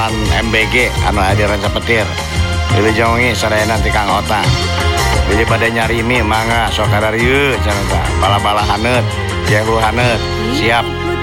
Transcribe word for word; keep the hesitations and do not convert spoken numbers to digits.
M B G anu aya di Ranca Petir. Wilujeng sadayana ti Kang Otang. Jadi pada nyari mie mangga sok kararieu cenah tah. Bala-bala haneut, jehu haneut, siap.